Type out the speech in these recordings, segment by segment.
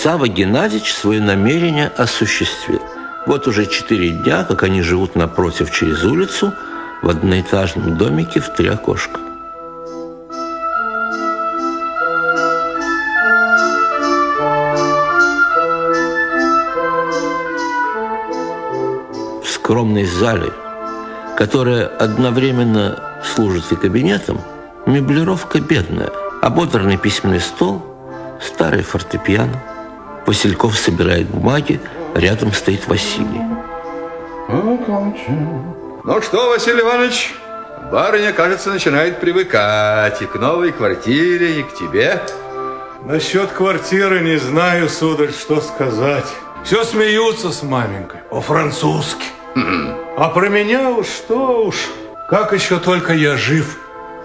Савва Геннадьевич свое намерение осуществил. Вот уже 4 дня, как они живут напротив через улицу в одноэтажном домике в 3 окошка. В скромной зале, которая одновременно служит и кабинетом, меблировка бедная. Ободранный письменный стол, старый фортепиано. Васильков собирает бумаги, рядом стоит Василий. Ну что, Василий Иванович, барыня, кажется, начинает привыкать и к новой квартире, и к тебе. Насчет квартиры не знаю, сударь, что сказать. Все смеются с маменькой по-французски. А про меня уж что уж, как еще только я жив.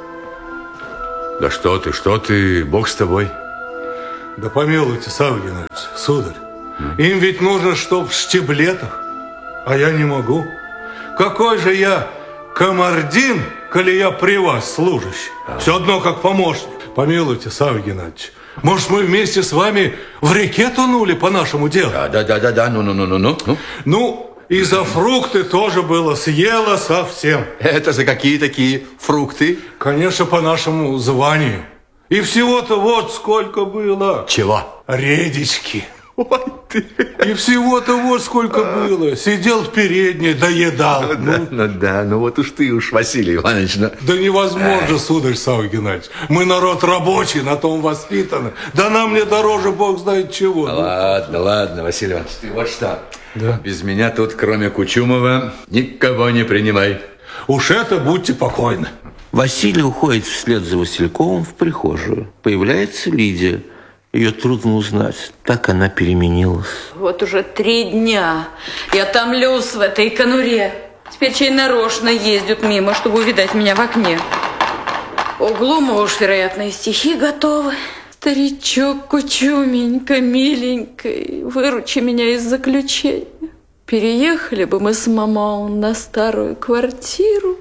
Да что ты, Бог с тобой. Да помилуйте, Савва Геннадьевич, сударь. Им ведь нужно, чтоб в штиблетах, а я не могу. Какой же я комардин, коли я при вас служащий? Все одно как помощник. Помилуйте, Савва Геннадьевич, может, мы вместе с вами в реке тонули по нашему делу? Да, ну. Ну, и за фрукты тоже было, съела совсем. Это за какие такие фрукты? Конечно, по нашему званию. И всего-то вот сколько было. Чего? Редички. Ой ты. И всего-то вот сколько было. Сидел в передней, доедал. Ну вот уж ты, Василий Иванович. Да невозможно, сударь Савва Геннадьевич. Мы народ рабочий, на том воспитаны. Да нам не дороже бог знает чего. Ладно, Василий Иванович, ты вот что. Да. Без меня тут, кроме Кучумова, никого не принимай. Уж это будьте покойны. Василий уходит вслед за Васильковым в прихожую. Появляется Лидия. Ее трудно узнать. Так она переменилась. Вот уже 3 дня я томлюсь в этой конуре. Теперь чей нарочно ездят мимо, чтобы увидать меня в окне. У Глумова уж, вероятно, и стихи готовы. Старичок, Кучуменька, миленькой, выручи меня из заключения. Переехали бы мы с мамой на старую квартиру.